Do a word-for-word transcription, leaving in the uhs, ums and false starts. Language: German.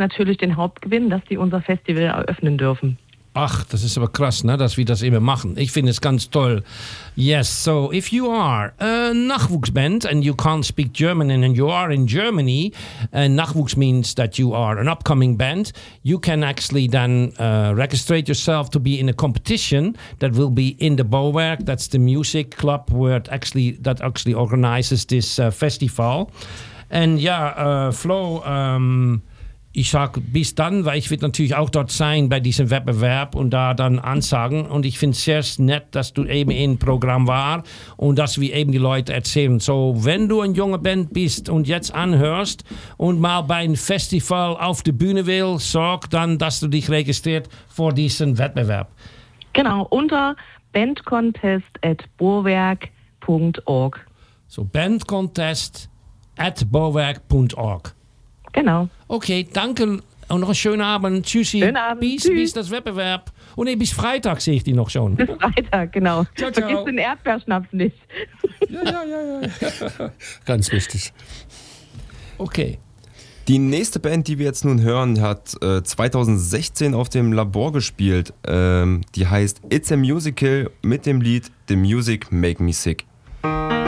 natürlich den Hauptgewinn, dass die unser Festival eröffnen dürfen. Ach, das ist aber krass, ne, dass wir das eben machen. Ich finde es ganz toll. Yes, so if you are a Nachwuchsband and you can't speak German and you are in Germany, and Nachwuchs means that you are an upcoming band, you can actually then uh, register yourself to be in a competition that will be in the Bauwerk. That's the music club where it actually that actually organizes this uh, festival. And yeah, uh, Flo, um, ich sage bis dann, weil ich will natürlich auch dort sein bei diesem Wettbewerb und da dann ansagen. Und ich finde es sehr nett, dass du eben im Programm war und dass wir eben die Leute erzählen. So, wenn du ein junger Band bist und jetzt anhörst und mal bei einem Festival auf die Bühne willst, sorg dann, dass du dich registriert vor diesem Wettbewerb. Genau, unter bandcontest at bauwerk punkt org. So, bandcontest at bauwerk punkt org. Genau. Okay, danke und noch einen schönen Abend. Tschüssi. Schönen Abend. Bis, Tschüss. bis das Wettbewerb. Und nee, bis Freitag sehe ich die noch schon. Bis Freitag, genau. Ciao, ciao. Vergiss den Erdbeerschnaps nicht. Ja, ja, ja, ja. Ganz wichtig. Okay. Die nächste Band, die wir jetzt nun hören, hat äh, zwanzig sechzehn auf dem Labor gespielt. Ähm, die heißt It's a Musical mit dem Lied The Music Make Me Sick.